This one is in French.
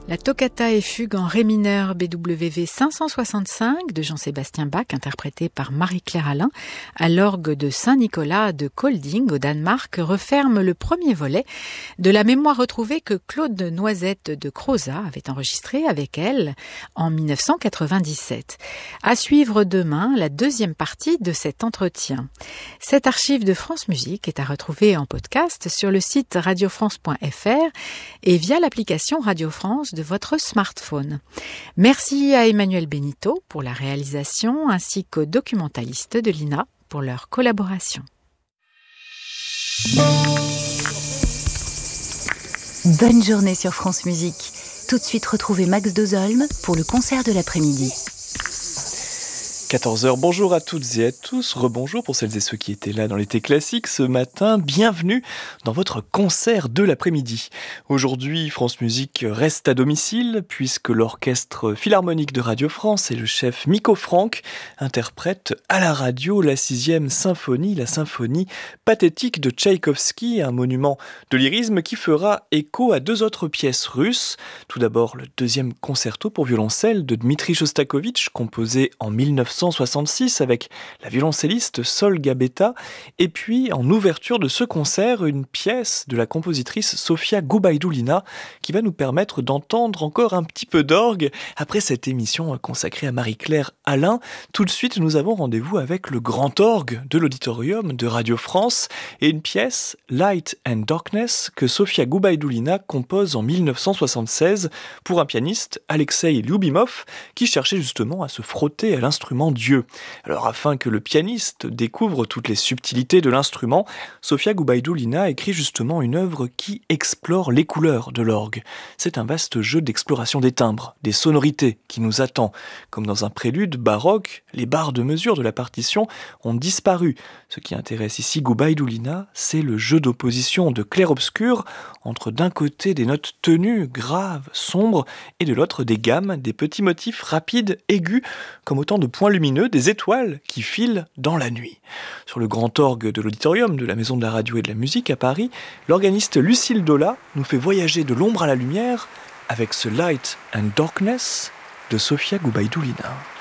La toccata et fugue en ré mineur BWV 565 de Jean-Sébastien Bach, interprétée par Marie-Claire Alain, à l'orgue de Saint-Nicolas de Kolding au Danemark, referme le premier volet de la mémoire retrouvée que Claude Noisette de Crozat avait enregistrée avec elle en 1997. À suivre demain la deuxième partie de cet entretien. Cette archive de France Musique est à retrouver en podcast sur le site radiofrance.fr et via l'application Radio France de votre smartphone. Merci à Emmanuel Benito pour la réalisation ainsi qu'aux documentalistes de l'INA pour leur collaboration. Bonne journée sur France Musique. Tout de suite, retrouvez Max Dozolm pour le concert de l'après-midi. 14h, bonjour à toutes et à tous, rebonjour pour celles et ceux qui étaient là dans l'été classique ce matin, bienvenue dans votre concert de l'après-midi. Aujourd'hui, France Musique reste à domicile puisque l'orchestre philharmonique de Radio France et le chef Miko Franck interprètent à la radio la 6e symphonie, la symphonie pathétique de Tchaïkovski, un monument de lyrisme qui fera écho à deux autres pièces russes. Tout d'abord, le deuxième concerto pour violoncelle de Dmitri Shostakovich, composé en 1966 avec la violoncelliste Sol Gabetta, et puis en ouverture de ce concert, une pièce de la compositrice Sofia Gubaidulina qui va nous permettre d'entendre encore un petit peu d'orgue après cette émission consacrée à Marie-Claire Alain. Tout de suite, nous avons rendez-vous avec le grand orgue de l'auditorium de Radio France et une pièce, Light and Darkness, que Sofia Gubaidulina compose en 1976 pour un pianiste, Alexei Lyubimov, qui cherchait justement à se frotter à l'instrument Dieu. Alors afin que le pianiste découvre toutes les subtilités de l'instrument, Sofia Gubaidulina écrit justement une œuvre qui explore les couleurs de l'orgue. C'est un vaste jeu d'exploration des timbres, des sonorités qui nous attend. Comme dans un prélude baroque, les barres de mesure de la partition ont disparu. Ce qui intéresse ici Gubaidulina, c'est le jeu d'opposition de clair-obscur entre d'un côté des notes tenues, graves, sombres, et de l'autre des gammes, des petits motifs rapides, aigus, comme autant de points lumineux, des étoiles qui filent dans la nuit. Sur le grand orgue de l'auditorium de la Maison de la Radio et de la Musique à Paris, l'organiste Lucille Dola nous fait voyager de l'ombre à la lumière avec ce Light and Darkness de Sofia Gubaidulina.